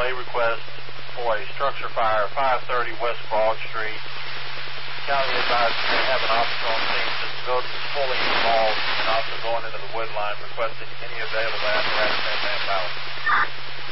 a request for a structure fire at 530 West Broad Street. County advisors may have an officer on scene since the building is fully involved and also going into the wood line requesting any available apparatus and manpower.